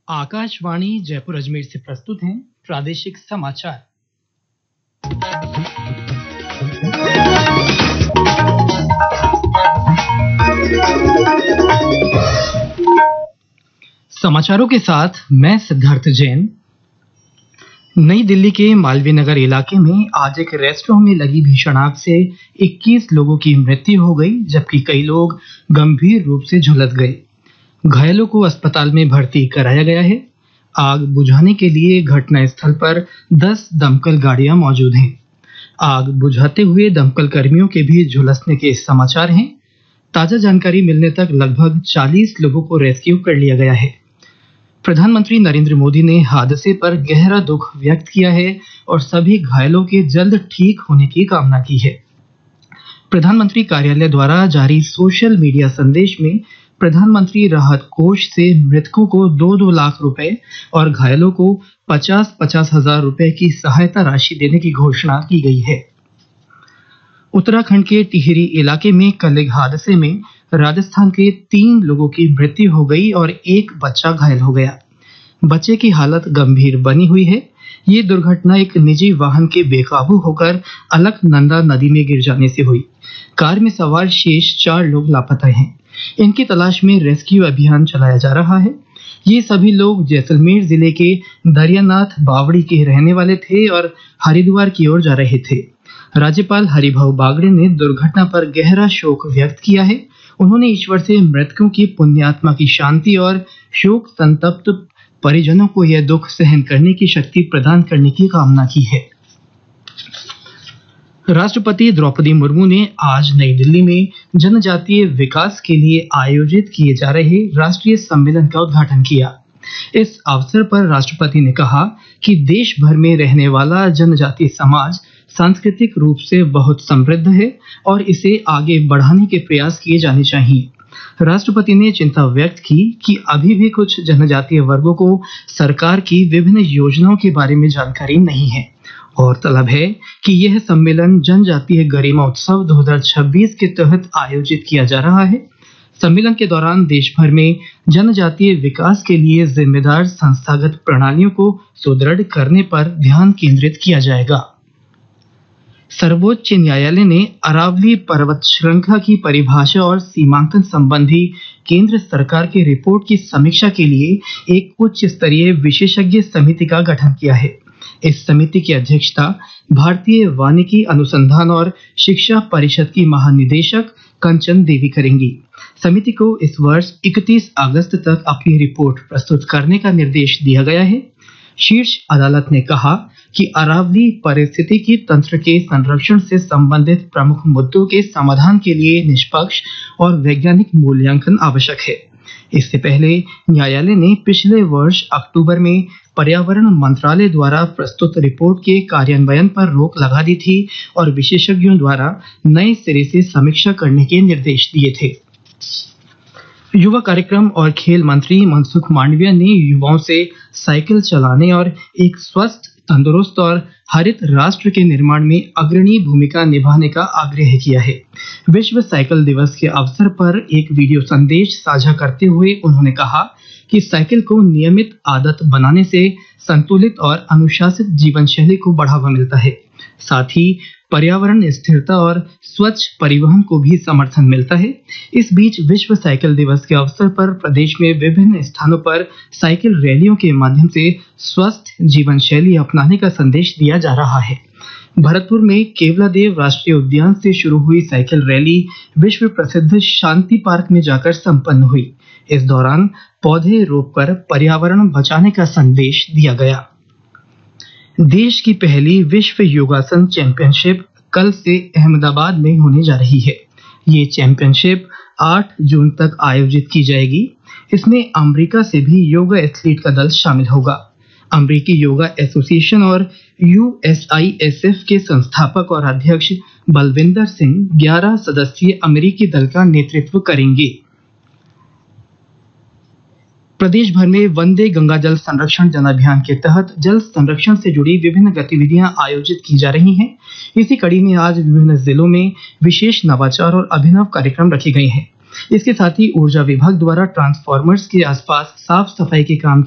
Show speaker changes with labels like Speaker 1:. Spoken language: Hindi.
Speaker 1: आकाशवाणी जयपुर अजमेर से प्रस्तुत हैं प्रादेशिक समाचार। समाचारों के साथ मैं सिद्धार्थ जैन। नई दिल्ली के मालवीय नगर इलाके में आज एक रेस्टोरेंट में लगी भीषण आग से 21 लोगों की मृत्यु हो गई, जबकि कई लोग गंभीर रूप से झुलस गए। घायलों को अस्पताल में भर्ती कराया गया है। आग बुझाने के लिए घटनास्थल पर 10 दमकल गाड़ियां मौजूद हैं। आग बुझाते हुए दमकल कर्मियों के भी झुलसने के समाचार हैं। ताजा जानकारी मिलने तक लगभग 40 लोगों को रेस्क्यू कर लिया गया है। प्रधानमंत्री नरेंद्र मोदी ने हादसे पर गहरा दुख व्यक्त किया है और सभी घायलों के जल्द ठीक होने की कामना की है। प्रधानमंत्री कार्यालय द्वारा जारी सोशल मीडिया संदेश में प्रधानमंत्री राहत कोष से मृतकों को 2-2 लाख रुपए और घायलों को 50-50 हजार रुपए की सहायता राशि देने की घोषणा की गई है। उत्तराखंड के टिहरी इलाके में कल एक हादसे में राजस्थान के 3 लोगों की मृत्यु हो गई और एक बच्चा घायल हो गया। बच्चे की हालत गंभीर बनी हुई है। ये दुर्घटना एक निजी वाहन के बेकाबू होकर अलकनंदा नदी में गिर जाने से हुई। कार में सवार शेष 4 लोग लापता हैं। इनकी तलाश में रेस्क्यू अभियान चलाया जा रहा है। ये सभी लोग जैसलमेर जिले के दरियानाथ बावड़ी के रहने वाले थे और हरिद्वार की ओर जा रहे थे। राज्यपाल हरिभाऊ बागड़े ने दुर्घटना पर गहरा शोक व्यक्त किया है। उन्होंने ईश्वर से मृतकों की पुण्यात्मा की शांति और शोक संतप्त परिजनों को यह दुख सहन करने की शक्ति प्रदान करने की कामना की है। राष्ट्रपति द्रौपदी मुर्मू ने आज नई दिल्ली में जनजातीय विकास के लिए आयोजित किए जा रहे राष्ट्रीय सम्मेलन का उद्घाटन किया। इस अवसर पर राष्ट्रपति ने कहा कि देश भर में रहने वाला जनजातीय समाज सांस्कृतिक रूप से बहुत समृद्ध है और इसे आगे बढ़ाने के प्रयास किए जाने चाहिए। राष्ट्रपति ने चिंता व्यक्त की कि अभी भी कुछ जनजातीय वर्गों को सरकार की विभिन्न योजनाओं के बारे में जानकारी नहीं है। गौरतलब है कि यह सम्मेलन जनजातीय गरिमा उत्सव 2026 के तहत आयोजित किया जा रहा है। सम्मेलन के दौरान देश भर में जनजातीय विकास के लिए जिम्मेदार संस्थागत प्रणालियों को सुदृढ़ करने पर ध्यान केंद्रित किया जाएगा। सर्वोच्च न्यायालय ने अरावली पर्वत श्रृंखला की परिभाषा और सीमांकन संबंधी केंद्र सरकार की रिपोर्ट की समीक्षा के लिए एक उच्च स्तरीय विशेषज्ञ समिति का गठन किया है। इस समिति की अध्यक्षता भारतीय वानिकी अनुसंधान और शिक्षा परिषद की महानिदेशक कंचन देवी करेंगी। समिति को इस वर्ष 31 अगस्त तक अपनी रिपोर्ट प्रस्तुत करने का निर्देश दिया गया है। शीर्ष अदालत ने कहा कि अरावली पारिस्थितिकी तंत्र के संरक्षण से संबंधित प्रमुख मुद्दों के समाधान के लिए निष्पक्ष और वैज्ञानिक मूल्यांकन आवश्यक है। इससे पहले न्यायालय ने पिछले वर्ष अक्टूबर में पर्यावरण मंत्रालय द्वारा प्रस्तुत रिपोर्ट के कार्यान्वयन पर रोक लगा दी थी और विशेषज्ञों द्वारा नए सिरे से समीक्षा करने के निर्देश दिए थे। युवा कार्यक्रम और खेल मंत्री मनसुख मांडविया ने युवाओं से साइकिल चलाने और एक स्वस्थ, तंदुरुस्त और हरित राष्ट्र के निर्माण में अग्रणी भूमिका निभाने का आग्रह किया है। विश्व साइकिल दिवस के अवसर पर एक वीडियो संदेश साझा करते हुए उन्होंने कहा कि साइकिल को नियमित आदत बनाने से संतुलित और अनुशासित जीवन शैली को बढ़ावा मिलता है। साथ ही पर्यावरण स्थिरता और स्वच्छ परिवहन को भी समर्थन मिलता है। इस बीच विश्व साइकिल दिवस के अवसर पर प्रदेश में विभिन्न स्थानों पर साइकिल रैलियों के माध्यम से स्वस्थ जीवन शैली अपनाने का संदेश दिया जा रहा है। भरतपुर में केवलादेव राष्ट्रीय उद्यान से शुरू हुई साइकिल रैली विश्व प्रसिद्ध शांति पार्क में जाकर संपन्न हुई। इस दौरान पौधे रोपकर पर्यावरण बचाने का संदेश दिया गया। देश की पहली विश्व योगासन चैंपियनशिप कल से अहमदाबाद में होने जा रही है। ये चैंपियनशिप 8 जून तक आयोजित की जाएगी। इसमें अमेरिका से भी योगा एथलीट का दल शामिल होगा। अमेरिकी योगा एसोसिएशन और USISF के संस्थापक और अध्यक्ष बलविंदर सिंह 11 सदस्यीय अमेरिकी दल का नेतृत्व करेंगे। प्रदेश भर में वंदे गंगा जल संरक्षण जन अभियान के तहत जल संरक्षण से जुड़ी विभिन्न गतिविधियां आयोजित की जा रही हैं। इसी कड़ी में आज विभिन्न जिलों में विशेष नवाचार और अभिनव कार्यक्रम रखे गए हैं। इसके साथ ही ऊर्जा विभाग द्वारा ट्रांसफार्मर्स के आसपास साफ सफाई के काम